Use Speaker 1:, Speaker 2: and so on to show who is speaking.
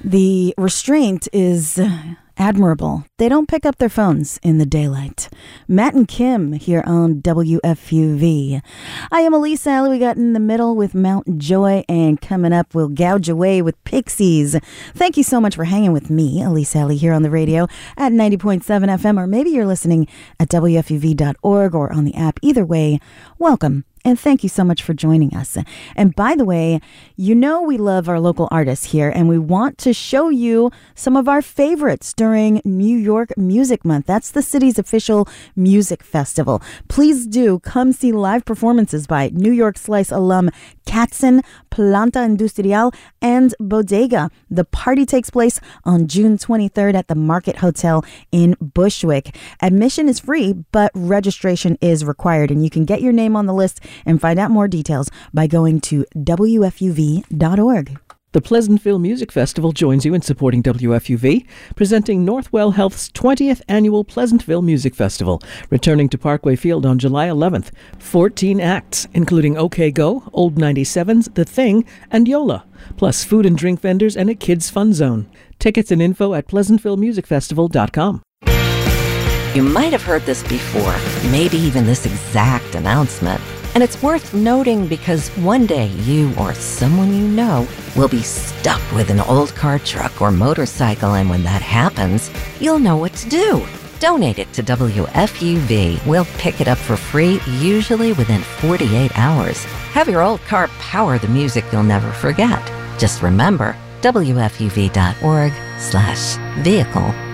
Speaker 1: The restraint is admirable. They don't pick up their phones in the daylight. Matt and Kim here on WFUV. I am Elise Alley. We got in the middle with Mount Joy, and coming up, we'll gouge away with Pixies. Thank you so much for hanging with me, Elise Alley, here on the radio at 90.7 FM, or maybe you're listening at WFUV.org or on the app. Either way, welcome. And thank you so much for joining us. And by the way, you know we love our local artists here, and we want to show you some of our favorites during New York Music Month. That's the city's official music festival. Please do come see live performances by New York Slice alum Katzen, Planta Industrial, and Bodega. The party takes place on June 23rd at the Market Hotel in Bushwick. Admission is free, but registration is required, and you can get your name on the list and find out more details by going to WFUV.org.
Speaker 2: The Pleasantville Music Festival joins you in supporting WFUV, presenting Northwell Health's 20th Annual Pleasantville Music Festival, returning to Parkway Field on July 11th. 14 acts, including OK Go, Old 97s, The Thing, and Yola, plus food and drink vendors and a kids' fun zone. Tickets and info at PleasantvilleMusicFestival.com.
Speaker 3: You might have heard this before, maybe even this exact announcement. And it's worth noting because one day you or someone you know will be stuck with an old car, truck, or motorcycle, and when that happens, you'll know what to do. Donate it to WFUV. We'll pick it up for free, usually within 48 hours. Have your old car power the music you'll never forget. Just remember, WFUV.org/vehicle.